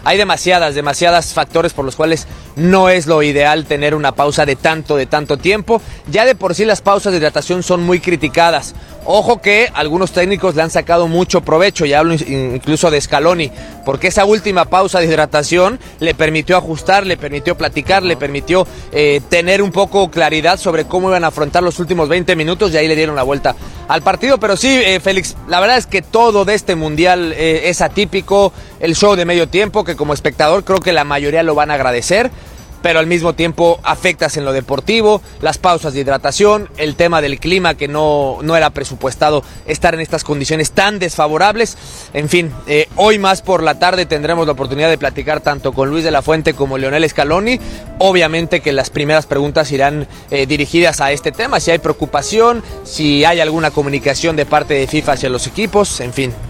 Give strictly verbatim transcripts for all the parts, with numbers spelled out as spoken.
hay demasiadas, demasiadas factores por los cuales no es lo ideal tener una pausa de tanto, de tanto tiempo. Ya de por sí las pausas de hidratación son muy criticadas. Ojo que algunos técnicos le han sacado mucho provecho, ya hablo incluso de Scaloni, porque esa última pausa de hidratación le permitió ajustar, le permitió platicar, le permitió eh, tener un poco claridad sobre cómo iban a afrontar los últimos veinte minutos y ahí le dieron la vuelta al partido. Pero sí, eh, Félix, la verdad es que todo de este mundial eh, es atípico, el show de medio tiempo, que como espectador creo que la mayoría lo van a agradecer, pero al mismo tiempo afectas en lo deportivo, las pausas de hidratación, el tema del clima que no, no era presupuestado estar en estas condiciones tan desfavorables. En fin, eh, hoy más por la tarde tendremos la oportunidad de platicar tanto con Luis de la Fuente como Lionel Scaloni. Obviamente que las primeras preguntas irán eh, dirigidas a este tema, si hay preocupación, si hay alguna comunicación de parte de FIFA hacia los equipos, en fin.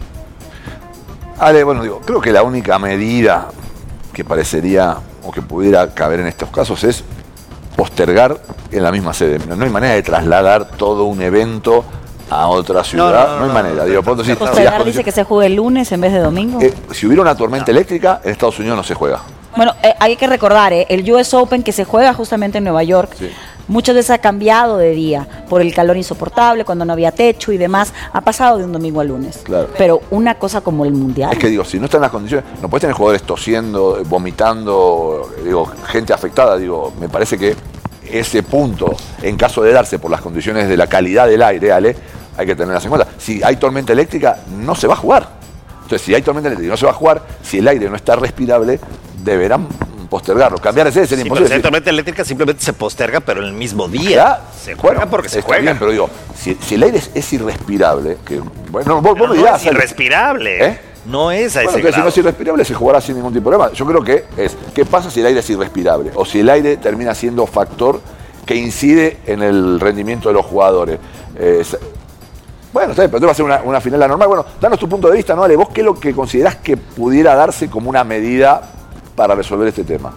Ale, bueno, digo, creo que la única medida que parecería o que pudiera caber en estos casos es postergar en la misma sede. No, no hay manera de trasladar todo un evento a otra ciudad, no, no, no, no hay no, manera. No, digo, pronto, si, postergar si dice que se juegue el lunes en vez de domingo. Eh, si hubiera una tormenta no. eléctrica, en Estados Unidos no se juega. Bueno, eh, hay que recordar, eh, el U S Open que se juega justamente en Nueva York, sí. muchas veces ha cambiado de día por el calor insoportable, cuando no había techo y demás, ha pasado de un domingo al lunes. Claro. Pero una cosa como el mundial. Es que digo, si no están las condiciones, no puedes tener jugadores tosiendo, vomitando, digo, gente afectada, digo, me parece que ese punto, en caso de darse por las condiciones de la calidad del aire, Ale, hay que tenerlas en cuenta. Si hay tormenta eléctrica, no se va a jugar. Entonces, si hay tormenta eléctrica y no se va a jugar, si el aire no está respirable, deberán postergarlo. Cambiar ese sería sí, imposible. Si hay tormenta eléctrica simplemente se posterga, pero en el mismo día. Ya, se juega bueno, porque se juega. Bien, pero digo, si, si el aire es, es irrespirable, que bueno, vos, vos no, me dirás. No es irrespirable. ¿Eh? No es a bueno, ese que grado. Si no es irrespirable, se jugará sin ningún tipo de problema. Yo creo que es, ¿qué pasa si el aire es irrespirable? O si el aire termina siendo factor que incide en el rendimiento de los jugadores. Eh, Bueno, está bien, pero tú vas a hacer una, una final anormal. Bueno, danos tu punto de vista, ¿no, Ale? ¿Vos qué es lo que considerás que pudiera darse como una medida para resolver este tema?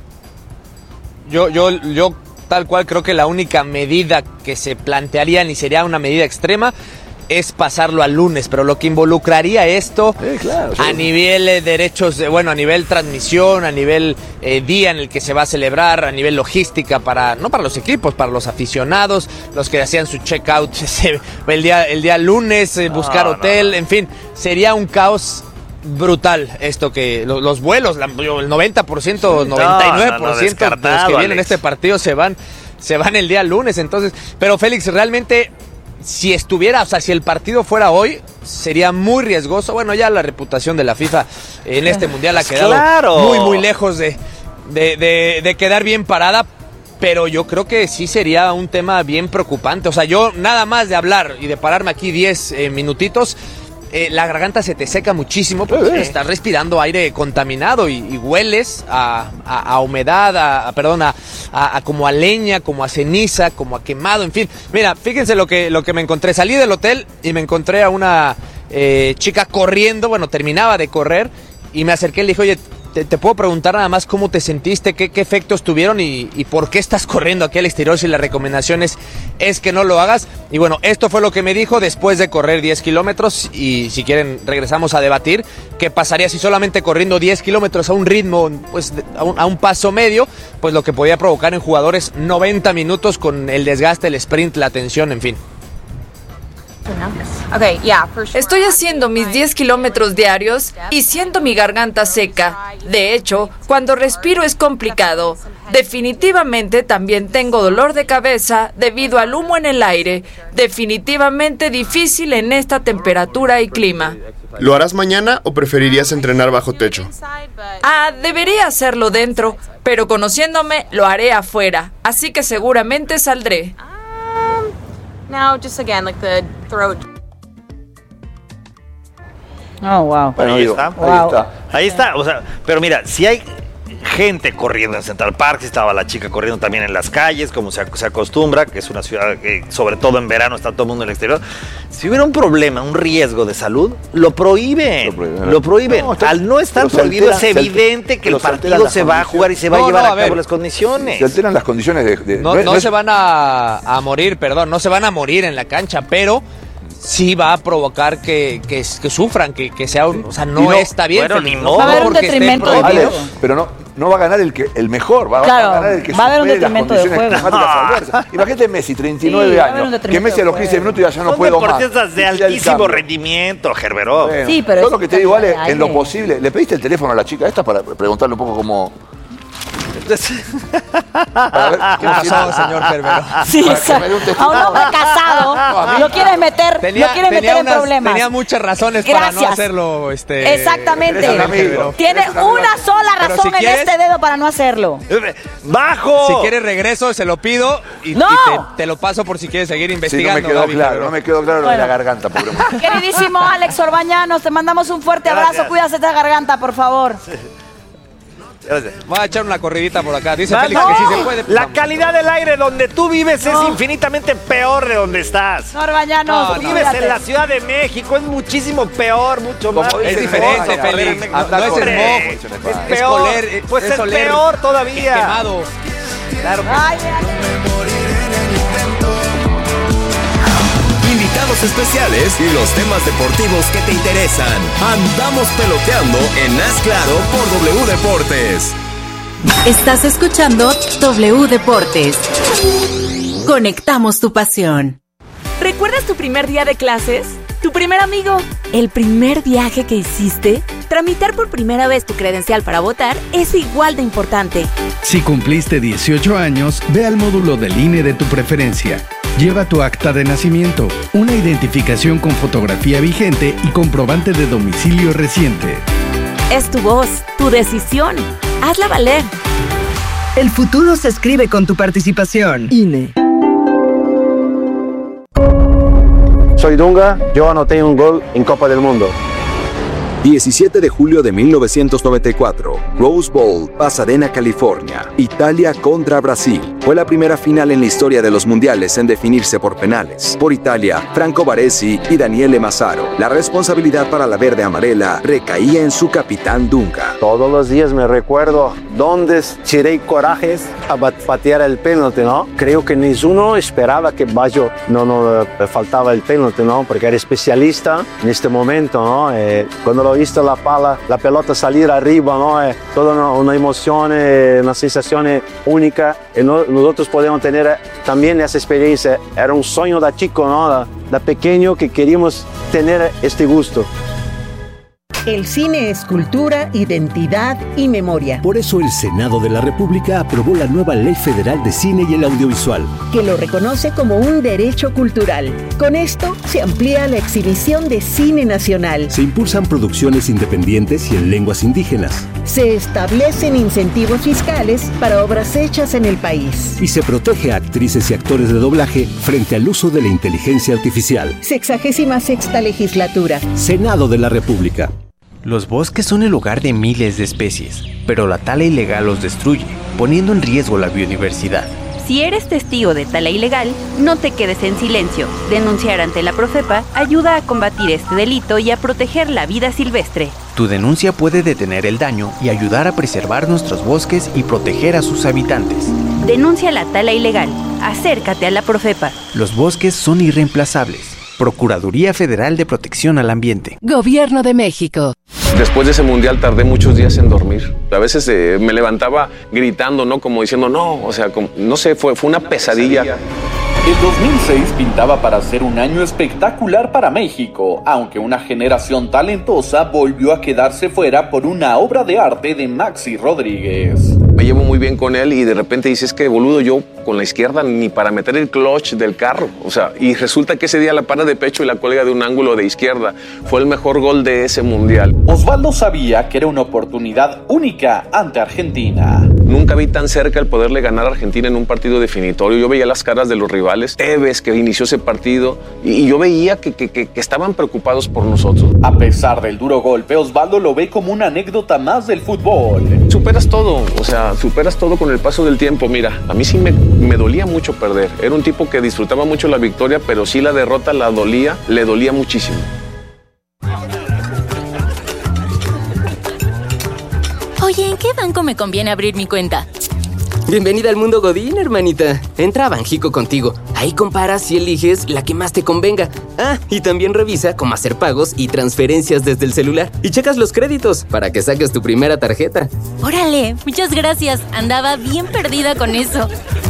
Yo, yo, yo tal cual creo que la única medida que se plantearía, ni sería una medida extrema, es pasarlo al lunes, pero lo que involucraría esto sí, claro, sí. a nivel eh, derechos, de, bueno, a nivel transmisión, a nivel eh, día en el que se va a celebrar, a nivel logística, para no para los equipos, para los aficionados, los que hacían su check-out el día, el día lunes, eh, buscar no, hotel, no. en fin, sería un caos brutal esto que los, los vuelos, la, el noventa por ciento, noventa y nueve por ciento no, no, no, de los que vienen en este partido se van, se van el día lunes, entonces, pero Félix, realmente si estuviera, o sea, si el partido fuera hoy, sería muy riesgoso. Bueno, ya la reputación de la FIFA en este mundial ha quedado claro. muy, muy lejos de, de, de, de quedar bien parada, pero yo creo que sí sería un tema bien preocupante. O sea, yo nada más de hablar y de pararme aquí diez eh, minutitos, eh, la garganta se te seca muchísimo porque sí. estás respirando aire contaminado y, y hueles a, a, a humedad, a, a perdón, a, a, a como a leña, como a ceniza, como a quemado, en fin. Mira, fíjense lo que, lo que me encontré. Salí del hotel y me encontré a una eh, chica corriendo, bueno, terminaba de correr y me acerqué y le dije, oye, Te, te puedo preguntar nada más cómo te sentiste, qué, qué efectos tuvieron y, y por qué estás corriendo aquí al exterior si la recomendación es, es que no lo hagas. Y bueno, esto fue lo que me dijo después de correr diez kilómetros y si quieren regresamos a debatir qué pasaría si solamente corriendo diez kilómetros a un ritmo, pues a un, a un paso medio, pues lo que podía provocar en jugadores noventa minutos con el desgaste, el sprint, la tensión, en fin. Estoy haciendo mis diez kilómetros diarios y siento mi garganta seca. De hecho, cuando respiro es complicado. Definitivamente también tengo dolor de cabeza debido al humo en el aire. Definitivamente difícil en esta temperatura y clima. ¿Lo harás mañana o preferirías entrenar bajo techo? Ah, debería hacerlo dentro, pero conociéndome lo haré afuera, así que seguramente saldré. Now, just again, like the throat. Oh, wow. Bueno, ahí está. Wow. Ahí está. Ahí está. O sea, pero mira, si hay gente corriendo en Central Park, si estaba la chica corriendo también en las calles, como se, se acostumbra, que es una ciudad que, sobre todo en verano, está todo el mundo en el exterior. Si hubiera un problema, un riesgo de salud, lo prohíben. Lo prohíben. Lo prohíben. No, está, Al no estar prohibido, es evidente que el partido se va a jugar y se va no, a llevar no, a, a cabo las condiciones. Se alteran las condiciones de... de no, no, no se van a, a morir, perdón, no se van a morir en la cancha, pero sí va a provocar que, que, que sufran, que, que sea un, o sea, no, no, está bien. bueno, ni no modo. Va a haber un porque esté detrimento de prohibido. juego. Ale, pero no, no va a ganar el que el mejor, va, Claro, va a ganar el que va a haber un supere las detrimento de condiciones juego. climáticas adversas. Imagínate Messi, treinta y nueve Sí, va a haber un años, detrimento que Messi de a los juego. quince minutos ya, ya no Son puedo más. deportistas de Y ya el altísimo cambio. rendimiento, Gerberó. Bueno, Sí, pero yo es lo que te digo, Ale, calidad de en lo aire. posible, ¿le pediste el teléfono a la chica esta para preguntarle un poco cómo... Para ver ¿Qué pasó, señor Gerbero? Sí, Para que me dé un a un testimonio. hombre casado a mí- lo quiere meter, Tenía, lo quiere tenía meter en unas- problemas. tenía muchas razones para no Gracias. hacerlo. Este, Exactamente. Eres un amigo. Tiene Eres un amigo. una sola Pero razón si en quieres- este dedo para no hacerlo. ¡Bajo! Si quieres regreso, se lo pido y, ¡No! y te, te lo paso por si quieres seguir Sí, no investigando. me quedó Gaby claro, Gerbero. no me quedó claro lo de Bueno. la garganta, pobre mujer. Queridísimo Alex Orbañanos, te mandamos un fuerte abrazo. Gracias. Cuídate de garganta, por favor. Gracias. Voy a echar una corridita por acá. Dice Va- Félix no, que sí se puede. pues La vamos. calidad del aire donde tú vives No. es infinitamente peor de donde estás. No, Orbañanos, No, no. Vives cuídate. en la Ciudad de México, es muchísimo peor, mucho Como más. dice Es diferente, España, Félix. anda No es con- smog. Es Es peor. oler, es- Pues es es oler peor todavía. Quemado. Claro que Ay, ay. Invitados especiales y los temas deportivos que te interesan. Andamos peloteando en Haz Claro por W Deportes. Estás escuchando W Deportes. Conectamos tu pasión. ¿Recuerdas tu primer día de clases? ¿Tu primer amigo? ¿El primer viaje que hiciste? Tramitar por primera vez tu credencial para votar es igual de importante. Si cumpliste dieciocho años, ve al módulo del I N E de tu preferencia. Lleva tu acta de nacimiento, una identificación con fotografía vigente y comprobante de domicilio reciente. Es tu voz, tu decisión. Hazla valer. El futuro se escribe con tu participación. I N E. Soy Dunga, yo anoté un gol en Copa del Mundo. diecisiete de julio de mil novecientos noventa y cuatro, Rose Bowl, Pasadena, California, Italia contra Brasil. Fue la primera final en la historia de los mundiales en definirse por penales. Por Italia, Franco Baresi y Daniele Massaro. La responsabilidad para la verde amarela recaía en su capitán Dunga. Todos los días me recuerdo dónde tiré corajes a bat- patear el penalti, ¿no? Creo que ninguno esperaba que Baggio no, no eh, faltaba el penalti, ¿no? Porque era especialista en este momento, ¿no? Eh, cuando lo visto la pala, la pelota salir arriba, ¿no? Eh, toda una, una emoción, eh, una sensación eh, única. Y no- nosotros podemos tener eh, también esa experiencia. Era un sueño de chico, ¿no? De, de pequeño que queríamos tener este gusto. El cine es cultura, identidad y memoria. Por eso el Senado de la República aprobó la nueva Ley Federal de Cine y el Audiovisual, Que lo reconoce como un derecho cultural. Con esto se amplía la exhibición de cine nacional. se impulsan producciones independientes y en lenguas indígenas, Se establecen incentivos fiscales para obras hechas en el país. y se protege a actrices y actores de doblaje frente al uso de la inteligencia artificial. Sexagésima sexta legislatura. Senado de la República. Los bosques son el hogar de miles de especies, pero la tala ilegal los destruye, poniendo en riesgo la biodiversidad. Si eres testigo de tala ilegal, no te quedes en silencio. Denunciar ante la Profepa ayuda a combatir este delito y a proteger la vida silvestre. Tu denuncia puede detener el daño y ayudar a preservar nuestros bosques y proteger a sus habitantes. Denuncia la tala ilegal. Acércate a la Profepa. Los bosques son irreemplazables. Procuraduría Federal de Protección al Ambiente. Gobierno de México. Después de ese mundial tardé muchos días en dormir. A veces eh, me levantaba gritando, ¿no? Como diciendo, no, o sea, como, no sé, fue, fue una pesadilla. El dos mil seis pintaba para ser un año espectacular para México, aunque una generación talentosa volvió a quedarse fuera por una obra de arte de Maxi Rodríguez. Me llevo muy bien con él y de repente dices que boludo, yo con la izquierda ni para meter el clutch del carro. O sea, y resulta que ese día la para de pecho y la cuelga de un ángulo de izquierda. Fue el mejor gol de ese mundial. Osvaldo sabía que era una oportunidad única ante Argentina. Nunca vi tan cerca el poderle ganar a Argentina en un partido definitorio. Yo veía las caras de los rivales. Tevez, que inició ese partido, y yo veía que, que, que, que estaban preocupados por nosotros. A pesar del duro golpe, Osvaldo lo ve como una anécdota más del fútbol. Superas todo, o sea, superas todo con el paso del tiempo. Mira, a mí sí me, me dolía mucho perder. Era un tipo que disfrutaba mucho la victoria, pero sí la derrota la dolía, le dolía muchísimo. Oye, ¿en qué banco me conviene abrir mi cuenta? Bienvenida al mundo Godín, hermanita. Entra a Banjico contigo. Ahí comparas y eliges la que más te convenga. Ah, y también revisa cómo hacer pagos y transferencias desde el celular. Y checas los créditos para que saques tu primera tarjeta. Órale, muchas gracias. Andaba bien perdida con eso.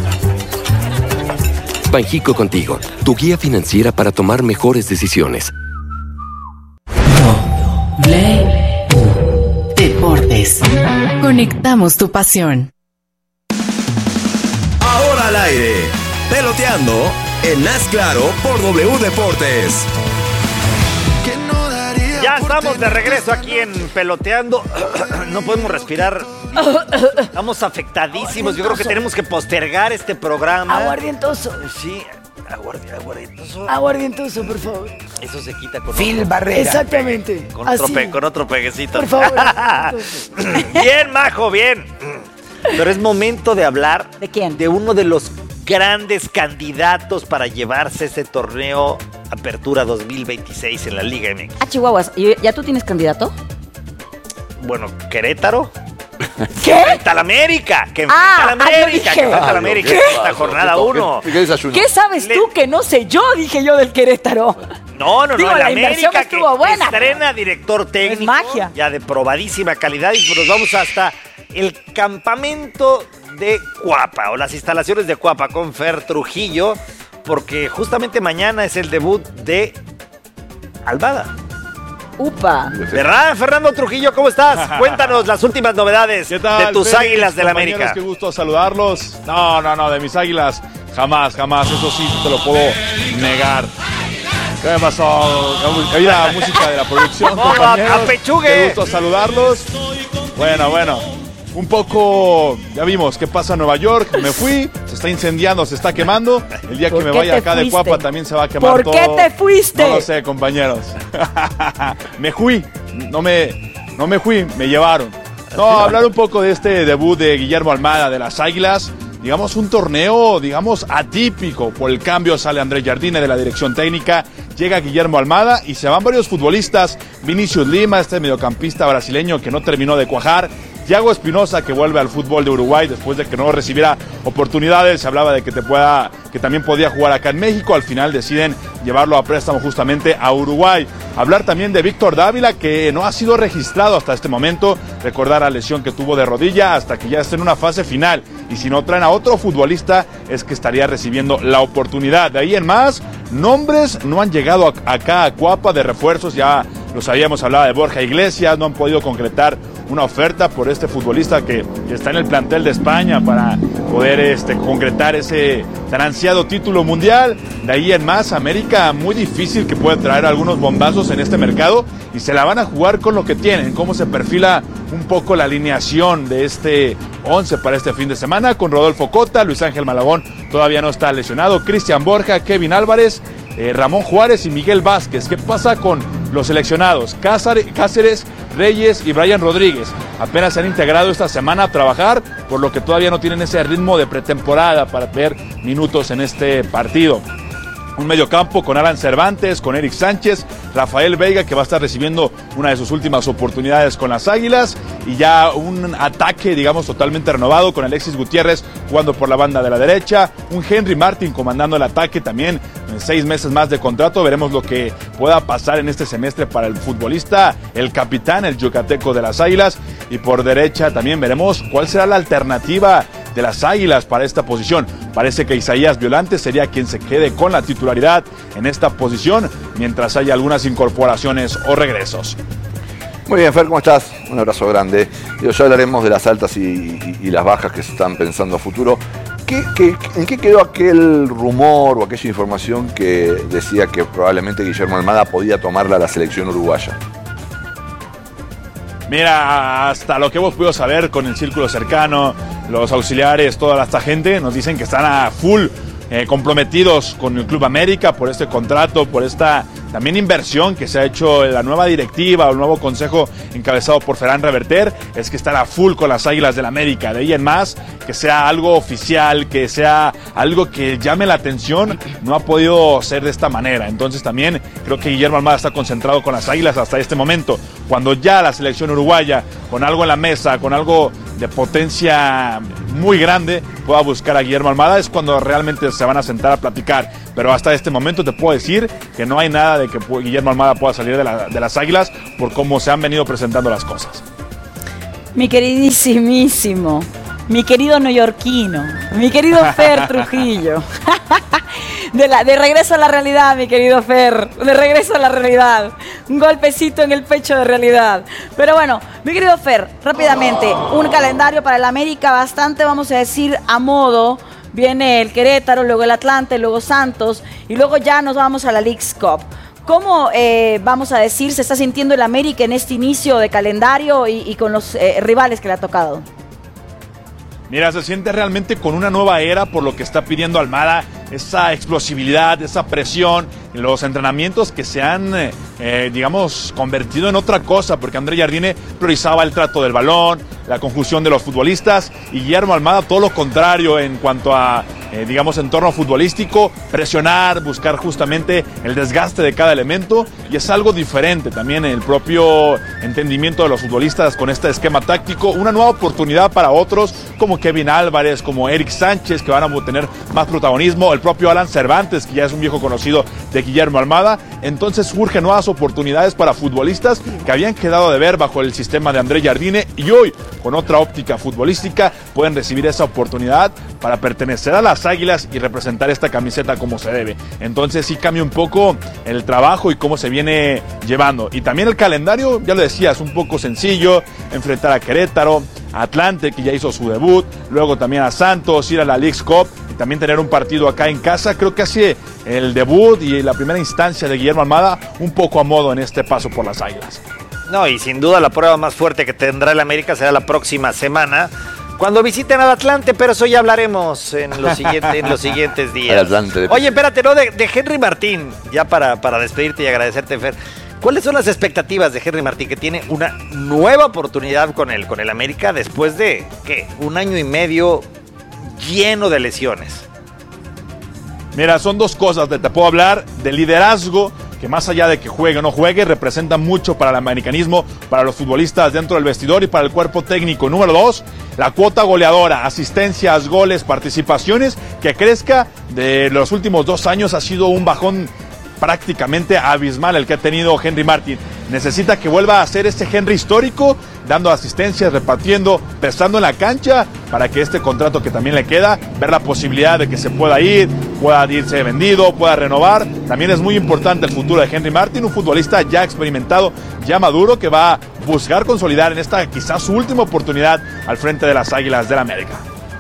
Banjico contigo, tu guía financiera para tomar mejores decisiones. W Deportes. Conectamos tu pasión. Ahora al aire, peloteando en Haz Claro por W Deportes. Ya estamos de regreso aquí en Peloteando. No podemos respirar. Estamos afectadísimos. Yo creo que tenemos que postergar este programa. Aguardientoso. Sí, aguardi- aguardientoso. Aguardientoso, por favor. Eso se quita con Phil otro Barrera. Exactamente. Con otro, Así. pe- con otro peguecito. Por favor. Bien, Majo, bien. Pero es momento de hablar. ¿De quién? De uno de los grandes candidatos para llevarse ese torneo Apertura dos mil veintiséis en la Liga M X. Ah, Chihuahuas, ¿y ¿ya tú tienes candidato? Bueno, Querétaro. ¿Qué? Enfrenta al América. Que enfrenta Ah, al ah, yo América. dije. Que enfrenta al Ah, América ¿qué? en esta jornada uno. ¿Qué, qué desayuno? ¿Qué sabes tú que no sé yo? Dije yo del Querétaro. No, no, Digo, no. El la inversión América que estuvo buena. estrena director técnico. Es magia. Ya de probadísima calidad. Y nos vamos hasta el campamento de Cuapa o las instalaciones de Cuapa con Fer Trujillo. Porque justamente mañana es el debut de Almada. Upa. ¿Verdad, Fernando Trujillo? ¿Cómo estás? Cuéntanos las últimas novedades ¿Qué tal, de tus Félix, Águilas del compañeros? América. Qué gusto saludarlos. No, no, no, de mis Águilas jamás, jamás. Eso sí te lo puedo negar. ¿Qué me pasó? Oí la música de la producción, No, compañeros. apechugue. Qué gusto saludarlos. Bueno, bueno. Un poco, ya vimos qué pasa en Nueva York. Me fui, se está incendiando, se está quemando. El día que ¿Por me qué vaya te acá de fuiste? Cuapa también se va a quemar ¿Por todo. qué te fuiste? No lo sé, compañeros. Me fui, no me, no me fui, me llevaron. No, hablar un poco de este debut de Guillermo Almada de las Águilas. Digamos, un torneo, digamos, atípico. Por el cambio sale Andrés Jardine de la dirección técnica, llega Guillermo Almada y se van varios futbolistas. Vinicius Lima, este mediocampista brasileño que no terminó de cuajar. Thiago Espinosa, que vuelve al fútbol de Uruguay después de que no recibiera oportunidades. Se hablaba de que, te pueda, que también podía jugar acá en México. Al final deciden llevarlo a préstamo justamente a Uruguay. Hablar también de Víctor Dávila, que no ha sido registrado hasta este momento. Recordar la lesión que tuvo de rodilla hasta que ya esté en una fase final. Y si no traen a otro futbolista, es que estaría recibiendo la oportunidad. De ahí en más, nombres no han llegado acá a Cuapa de refuerzos. Ya lo sabíamos, hablaba de Borja Iglesias. No han podido concretar una oferta por este futbolista que está en el plantel de España para poder este, concretar ese tan ansiado título mundial. De ahí en más, América muy difícil que puede traer algunos bombazos en este mercado y se la van a jugar con lo que tienen, cómo se perfila un poco la alineación de este once para este fin de semana, con Rodolfo Cota, Luis Ángel Malagón todavía no está lesionado, Cristian Borja, Kevin Álvarez, eh, Ramón Juárez y Miguel Vázquez. ¿Qué pasa con los seleccionados? Cáceres, Reyes y Brian Rodríguez apenas se han integrado esta semana a trabajar, por lo que todavía no tienen ese ritmo de pretemporada para ver minutos en este partido. Un mediocampo con Alan Cervantes, con Eric Sánchez, Rafael Veiga, que va a estar recibiendo una de sus últimas oportunidades con las Águilas, y ya un ataque, digamos, totalmente renovado con Alexis Gutiérrez jugando por la banda de la derecha, un Henry Martin comandando el ataque también, en seis meses más de contrato. Veremos lo que pueda pasar en este semestre para el futbolista, el capitán, el yucateco de las Águilas, y por derecha también veremos cuál será la alternativa de las Águilas para esta posición. Parece que Isaías Violante sería quien se quede con la titularidad en esta posición, mientras haya algunas incorporaciones o regresos. Muy bien, Fer, ¿cómo estás? Un abrazo grande. Digo, ya hablaremos de las altas y, y, y las bajas que se están pensando a futuro. ¿Qué, qué, ¿En qué quedó aquel rumor o aquella información que decía que probablemente Guillermo Almada podía tomarla a la selección uruguaya? Mira, hasta lo que hemos podido saber con el círculo cercano, los auxiliares, toda esta gente, nos dicen que están a full eh, comprometidos con el Club América por este contrato, por esta también inversión que se ha hecho en la nueva directiva o el nuevo consejo encabezado por Ferran Reverter. Es que están a full con las Águilas del América. De ahí en más, que sea algo oficial, que sea algo que llame la atención, no ha podido ser de esta manera. Entonces también creo que Guillermo Almada está concentrado con las Águilas hasta este momento. Cuando ya la selección uruguaya, con algo en la mesa, con algo de potencia muy grande pueda buscar a Guillermo Almada, es cuando realmente se van a sentar a platicar. Pero hasta este momento te puedo decir que no hay nada de que Guillermo Almada pueda salir de, la, de las Águilas por cómo se han venido presentando las cosas. Mi queridísimísimo, mi querido neoyorquino, mi querido Fer Trujillo. De, la, de regreso a la realidad, mi querido Fer, de regreso a la realidad. Un golpecito en el pecho de realidad. Pero bueno, mi querido Fer, rápidamente, un calendario para el América bastante, vamos a decir, a modo. Viene el Querétaro, luego el Atlante, luego Santos y luego ya nos vamos a la Leagues Cup. ¿Cómo, eh, vamos a decir, se está sintiendo el América en este inicio de calendario y, y con los eh, rivales que le ha tocado? Mira, se siente realmente con una nueva era por lo que está pidiendo Almada, esa explosividad, esa presión, los entrenamientos que se han, eh, eh, digamos, convertido en otra cosa, porque André Jardine priorizaba el trato del balón, la conjunción de los futbolistas, y Guillermo Almada todo lo contrario en cuanto a, eh, digamos, entorno futbolístico, presionar, buscar justamente el desgaste de cada elemento, y es algo diferente también el propio entendimiento de los futbolistas con este esquema táctico, una nueva oportunidad para otros como Kevin Álvarez, como Eric Sánchez, que van a tener más protagonismo, el propio Alan Cervantes, que ya es un viejo conocido de Guillermo Almada. Entonces surgen nuevas oportunidades para futbolistas que habían quedado de ver bajo el sistema de André Jardine y hoy, con otra óptica futbolística, pueden recibir esa oportunidad para pertenecer a las Águilas y representar esta camiseta como se debe. Entonces sí cambia un poco el trabajo y cómo se viene llevando. Y también el calendario, ya lo decía, es un poco sencillo, enfrentar a Querétaro, a Atlante, que ya hizo su debut, luego también a Santos, ir a la Leagues Cup y también tener un partido acá en casa. Creo que hace el debut y la primera instancia de Guillermo Almada un poco a modo en este paso por las Águilas. No, y sin duda la prueba más fuerte que tendrá el América será la próxima semana, cuando visiten al Atlante, pero eso ya hablaremos en los, siguiente, en los siguientes días. Oye, espérate, no, de, de Henry Martín, ya para, para despedirte y agradecerte, Fer. ¿Cuáles son las expectativas de Henry Martín, que tiene una nueva oportunidad con el, con el América después de, ¿qué? Un año y medio lleno de lesiones? Mira, son dos cosas. Te, te puedo hablar de liderazgo, que más allá de que juegue o no juegue, representa mucho para el americanismo, para los futbolistas dentro del vestidor y para el cuerpo técnico. Número dos, la cuota goleadora, asistencias, goles, participaciones, que crezca de los últimos dos años ha sido un bajón prácticamente abismal el que ha tenido Henry Martín. Necesita que vuelva a ser ese Henry histórico, dando asistencias, repartiendo, pesando en la cancha, para que este contrato que también le queda, ver la posibilidad de que se pueda ir, pueda irse vendido, pueda renovar. También es muy importante el futuro de Henry Martín, un futbolista ya experimentado, ya maduro, que va a buscar consolidar en esta quizás su última oportunidad al frente de las Águilas del América.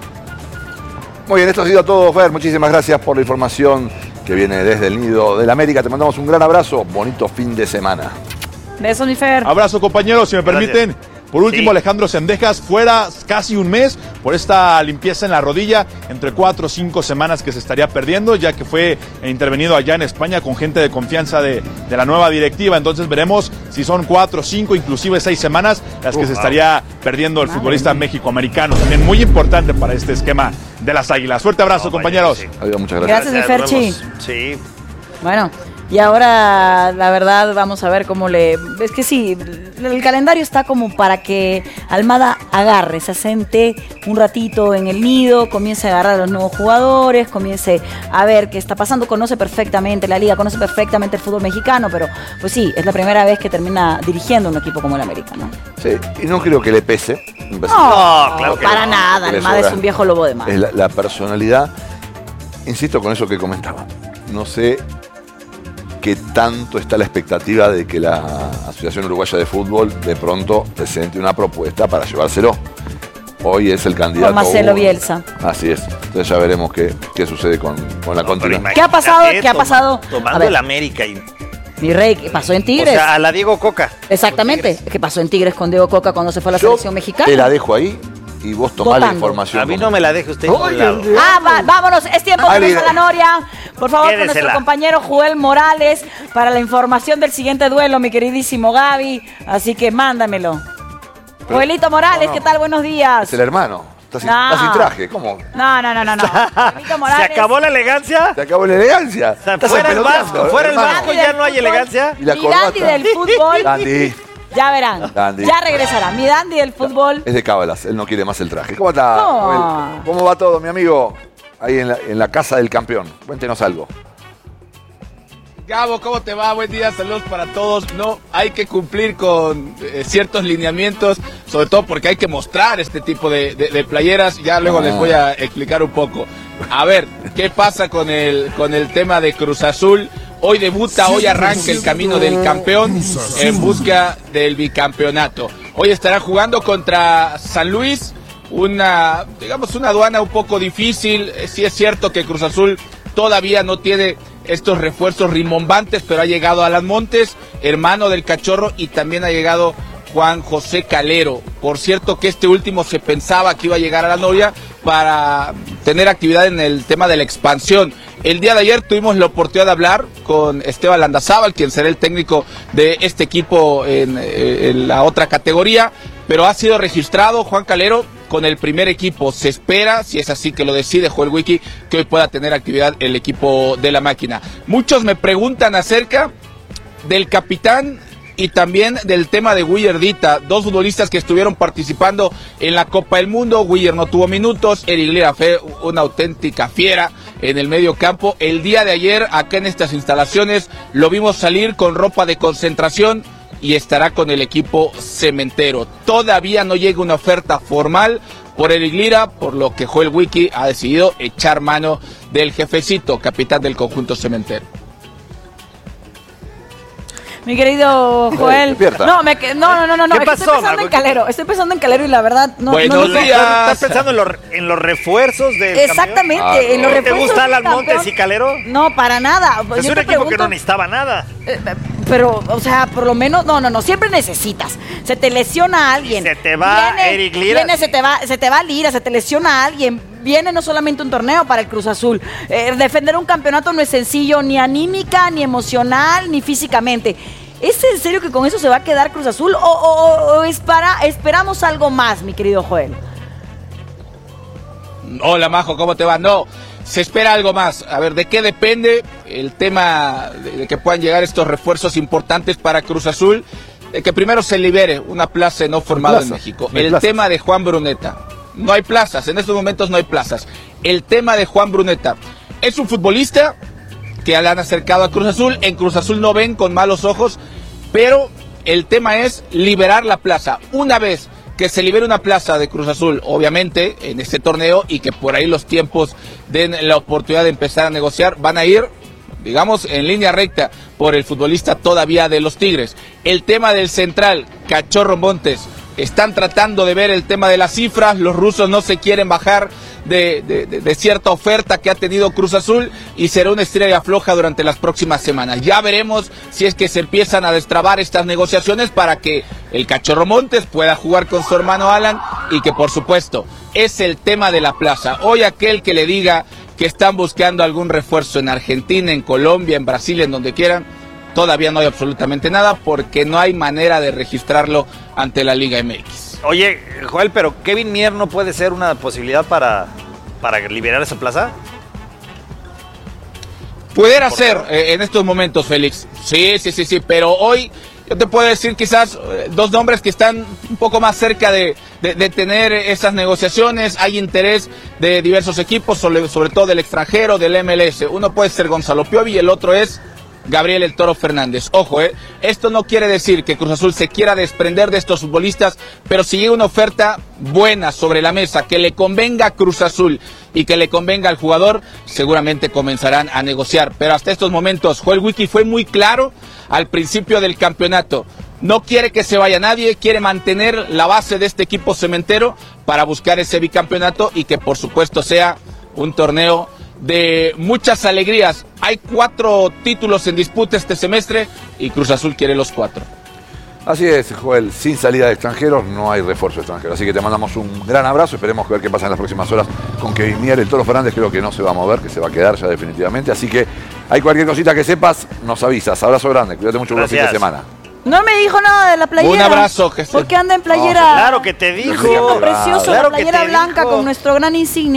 Muy bien, esto ha sido todo, Fer. Muchísimas gracias por la información que viene desde el Nido del América. Te mandamos un gran abrazo. Bonito fin de semana. Besos, mi Fer. Abrazo, compañeros, si me permiten. Por último, sí. Alejandro Zendejas fuera casi un mes por esta limpieza en la rodilla, entre cuatro o cinco semanas que se estaría perdiendo, ya que fue intervenido allá en España con gente de confianza de, de la nueva directiva. Entonces veremos si son cuatro, cinco, inclusive seis semanas las que uh, se estaría perdiendo el futbolista mexicoamericano. También muy importante para este esquema de las Águilas. Fuerte abrazo, no, compañeros. Sí. Adiós, muchas gracias. Gracias, Ferchi. Sí. Bueno, y ahora la verdad vamos a ver cómo le... Es que sí, el calendario está como para que Almada agarre, se asente un ratito en el nido, comience a agarrar a los nuevos jugadores, comience a ver qué está pasando, conoce perfectamente la liga, conoce perfectamente el fútbol mexicano, pero pues sí, es la primera vez que termina dirigiendo un equipo como el América, ¿no? Sí, y no creo que le pese. No, no claro que para no. nada, Almada es un viejo lobo de mar. Es la, la personalidad, insisto con eso que comentaba, no sé qué tanto está la expectativa de que la Asociación Uruguaya de Fútbol de pronto presente una propuesta para llevárselo. Hoy es el candidato. Con Marcelo Bielsa. Así es. Entonces ya veremos qué, qué sucede con, con la no, continuidad. ¿Qué ha pasado? ¿Qué ha pasado? Tomando el América y... Mi rey, ¿qué pasó en Tigres? O sea, a la Diego Coca. Exactamente. ¿Qué pasó en Tigres con Diego Coca cuando se fue a la Yo selección mexicana? Te la dejo ahí y vos tomás Votando. la información. A mí como... no me la deje usted. Ah, va, vámonos, es tiempo de irnos a la Noria. Por favor, Quédesela. con nuestro compañero Joel Morales para la información del siguiente duelo, mi queridísimo Gaby. Así que mándamelo. Pero, Joelito Morales, no, no. ¿qué tal? Buenos días. Es el hermano. Está sin, no. está sin traje, ¿cómo? No, no, no, no. no. ¿Se acabó la elegancia? Se acabó la elegancia. O sea, fuera el vasco, fuera el vasco ya no hay elegancia. ¿Y la y Dandy del fútbol. Dandy. Ya verán. Dandy. Ya regresará. Mi Dandy del fútbol. Es de cábalas, él no quiere más el traje. ¿Cómo está? No. Joel? ¿Cómo va todo, mi amigo? Ahí en la, en la casa del campeón. Cuéntenos algo. Gabo, ¿cómo te va? Buen día, saludos para todos. No, hay que cumplir con eh, ciertos lineamientos, sobre todo porque hay que mostrar este tipo de, de, de playeras. Ya luego ah. les voy a explicar un poco. A ver, ¿qué pasa con el, con el tema de Cruz Azul? Hoy debuta, hoy arranca el camino del campeón en busca del bicampeonato. Hoy estará jugando contra San Luis, una, digamos, una aduana un poco difícil. Sí es cierto que Cruz Azul todavía no tiene estos refuerzos rimbombantes, pero ha llegado Alan Montes, hermano del Cachorro, y también ha llegado Juan José Calero. Por cierto que este último se pensaba que iba a llegar a la novia para tener actividad en el tema de la expansión. El día de ayer tuvimos la oportunidad de hablar con Esteban Landazábal, quien será el técnico de este equipo en, en la otra categoría, pero ha sido registrado Juan Calero con el primer equipo. Se espera, si es así que lo decide Joel Wiki, que hoy pueda tener actividad el equipo de la máquina. Muchos me preguntan acerca del capitán y también del tema de Willer Dita, dos futbolistas que estuvieron participando en la Copa del Mundo. Willer no tuvo minutos, Eric Lira fue una auténtica fiera en el medio campo. El día de ayer, acá en estas instalaciones, lo vimos salir con ropa de concentración y estará con el equipo cementero. Todavía no llega una oferta formal por Eric Lira, por lo que Joel Wiki ha decidido echar mano del jefecito, capitán del conjunto cementero. Mi querido Joel. No, me, no, no, no, no, no. ¿Qué pasó, estoy pensando Marco? en Calero. Estoy pensando en Calero y la verdad no. Buenos no, no, días. ¿Estás pensando en los, en los refuerzos del Exactamente, campeón? en los refuerzos. ¿Te gusta del Alan Montes campeón? y Calero? No, para nada. Es Yo un te equipo pregunto, que no necesitaba nada. eh, Pero, o sea, por lo menos, no, no, no, siempre necesitas. Se te lesiona a alguien. Se te va Viene- Eric Lira. Viene, se te va, se te va Lira, se te lesiona a alguien. Viene no solamente un torneo para el Cruz Azul. Eh, defender un campeonato no es sencillo, ni anímica, ni emocional, ni físicamente. ¿Es en serio que con eso se va a quedar Cruz Azul? ¿O, o- o es para, esperamos algo más, mi querido Joel? Hola, Majo, ¿cómo te va? No, se espera algo más. A ver, ¿de qué depende el tema de, de que puedan llegar estos refuerzos importantes para Cruz Azul? De que primero se libere una plaza no formada en México. No hay El plazas. tema de Juan Bruneta. No hay plazas, en estos momentos no hay plazas. El tema de Juan Bruneta. Es un futbolista que le han acercado a Cruz Azul. En Cruz Azul no ven con malos ojos, pero el tema es liberar la plaza. Una vez que se libere una plaza de Cruz Azul, obviamente, en este torneo, y que por ahí los tiempos den la oportunidad de empezar a negociar, van a ir, digamos, en línea recta por el futbolista todavía de los Tigres. El tema del central, Cachorro Montes, están tratando de ver el tema de las cifras. Los rusos no se quieren bajar de, de, de, de cierta oferta que ha tenido Cruz Azul, y será una estrella floja durante las próximas semanas. Ya veremos si es que se empiezan a destrabar estas negociaciones para que el Cachorro Montes pueda jugar con su hermano Alan, y que por supuesto es el tema de la plaza. Hoy aquel que le diga que están buscando algún refuerzo en Argentina, en Colombia, en Brasil, en donde quieran, todavía no hay absolutamente nada, porque no hay manera de registrarlo ante la Liga M X. Oye, Joel, pero Kevin Mier no puede ser una posibilidad para, para liberar esa plaza. Pudiera ser eh, en estos momentos, Félix. Sí, sí, sí, sí, pero hoy yo te puedo decir quizás eh, dos nombres que están un poco más cerca de, de, de tener esas negociaciones. Hay interés de diversos equipos, sobre, sobre todo del extranjero, del M L S. Uno puede ser Gonzalo Piovi y el otro es Gabriel El Toro Fernández. Ojo, eh, esto no quiere decir que Cruz Azul se quiera desprender de estos futbolistas, pero si llega una oferta buena sobre la mesa, que le convenga a Cruz Azul y que le convenga al jugador, seguramente comenzarán a negociar. Pero hasta estos momentos, Joel Wiki fue muy claro al principio del campeonato. No quiere que se vaya nadie, quiere mantener la base de este equipo cementero para buscar ese bicampeonato, y que por supuesto sea un torneo de muchas alegrías. Hay cuatro títulos en disputa este semestre y Cruz Azul quiere los cuatro. Así es, Joel, sin salida de extranjeros no hay refuerzo extranjero. Así que te mandamos un gran abrazo, esperemos ver qué pasa en las próximas horas con Kevin Mier. El Toro Fernández creo que no se va a mover, que se va a quedar ya definitivamente. Así que hay cualquier cosita que sepas, nos avisas. Abrazo grande, cuídate mucho por el fin de semana. No me dijo nada de la playera. Un abrazo, Jesús. ¿Por qué anda en playera? No, claro que te dijo. Precioso, Claro la que playera te blanca dijo. con nuestro gran insignia.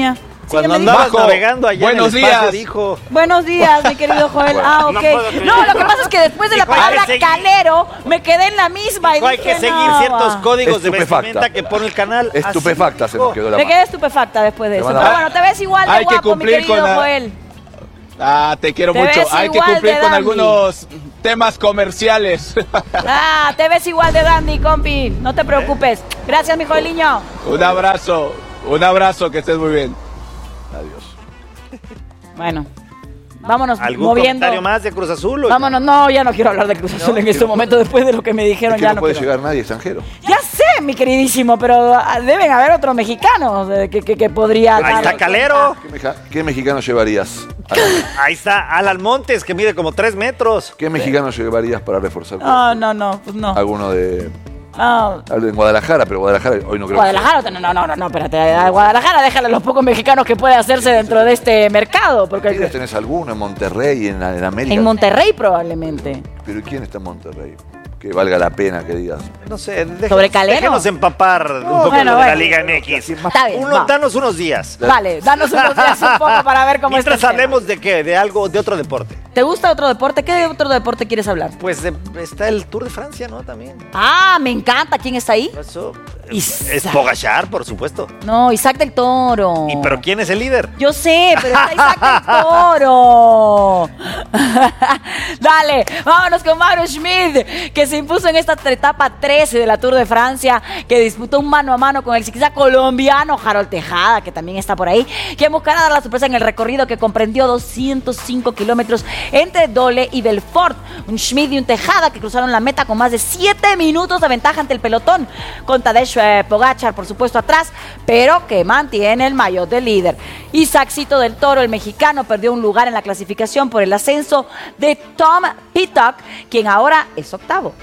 Cuando Sígueme, andabas Bajo. navegando allá Buenos en el espacio, días. dijo... Buenos días, mi querido Joel. Ah, ok. No puedo creer. No, lo que pasa es que después de la Dijo, hay palabra que seguir. calero, me quedé en la misma y Dijo, hay dije, que seguir no, ciertos va. códigos de Estupefacta. vestimenta que pone el canal. Así Estupefacta se dijo. nos quedó la Me mano. quedé estupefacta después de Te eso. van a- Pero bueno, te ves igual de Hay que guapo, mi cumplir querido con la- Joel. Ah, te quiero Te mucho. ves Hay que igual cumplir de con dandy. algunos temas comerciales. Ah, te ves igual de dandy, compi. No te preocupes. Gracias, mi Joeliño. Un abrazo, un abrazo, que estés muy bien. Adiós. Bueno, vámonos ¿Algún moviendo. comentario más de Cruz Azul? o ya? Vámonos, no, ya no quiero hablar de Cruz Azul en este momento después de lo que me dijeron. Es que ya no no puede quiero. llegar nadie extranjero. Ya sé, mi queridísimo, pero ah, deben haber otros mexicanos eh, que, que, que podría. Ahí dar- está Calero. ¿Qué, meja- qué mexicano llevarías? Ahí está Alan Montes, que mide como tres metros. ¿Qué mexicano llevarías para reforzar? No, no, no, pues no. Alguno de... No. Hablo en Guadalajara, pero Guadalajara hoy no creo Guadalajara, no, no, no, no, no, espérate. a Guadalajara, déjale a los pocos mexicanos que puede hacerse dentro de este mercado. que... Porque ¿Tigres tenés alguno en Monterrey, en, en América? en Monterrey probablemente. ¿Pero ¿y quién está en Monterrey? Que valga la pena que digas. No sé, déjenos, ¿Sobre Calero? déjenos empapar un poco bueno, de bueno. la Liga M X. Está bien, Uno- va. danos unos días. Vale, danos unos días un poco para ver cómo Mientras está el tema. hablemos de qué, de algo, de otro deporte. ¿Te gusta otro deporte? ¿Qué de otro deporte quieres hablar? Pues de- está el Tour de Francia, ¿no? También. Ah, me encanta. ¿Quién está ahí? Eso. Isaac. Es Pogacar, por supuesto. No, Isaac del Toro. ¿Y pero quién es el líder? Yo sé, pero está Isaac del Toro. Dale, vámonos con Mauro Schmid, que se impuso en esta etapa trece de la Tour de Francia, que disputó un mano a mano con el ciclista colombiano Harold Tejada, que también está por ahí, que buscará dar la sorpresa en el recorrido que comprendió doscientos cinco kilómetros entre Dole y Belfort. Un Schmid y un Tejada que cruzaron la meta con más de siete minutos de ventaja ante el pelotón, con Tadej eh, Pogacar, por supuesto, atrás, pero que mantiene el maillot de líder. Isaacito del Toro, el mexicano, perdió un lugar en la clasificación por el ascenso de Tom Pitcock, quien ahora es octavo.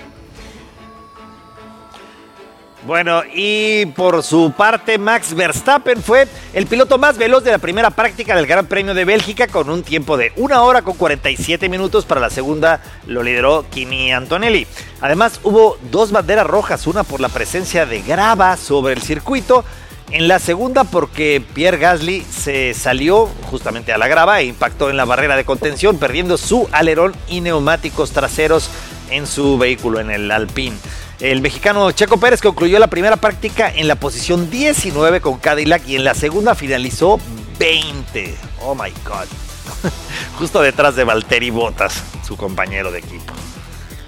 Bueno, y por su parte, Max Verstappen fue el piloto más veloz de la primera práctica del Gran Premio de Bélgica, con un tiempo de una hora con cuarenta y siete minutos. Para la segunda lo lideró Kimi Antonelli. Además, hubo dos banderas rojas, una por la presencia de grava sobre el circuito, en la segunda porque Pierre Gasly se salió justamente a la grava e impactó en la barrera de contención, perdiendo su alerón y neumáticos traseros en su vehículo, en el Alpine. El mexicano Checo Pérez concluyó la primera práctica en la posición diecinueve con Cadillac y en la segunda finalizó veinte. Oh my God. Justo detrás de Valtteri Bottas, su compañero de equipo.